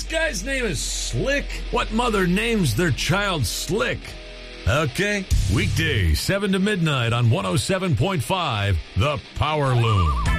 guy's name is Slick? What mother names their child Slick? Okay, weekdays 7 to midnight on 107.5, The Power Loom.